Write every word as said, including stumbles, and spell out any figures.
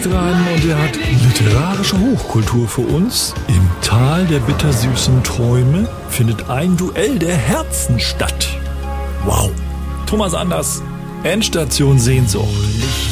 dran und er hat literarische Hochkultur für uns. Im Tal der bittersüßen Träume findet ein Duell der Herzen statt. Wow. Thomas Anders, Endstation Sehnsucht.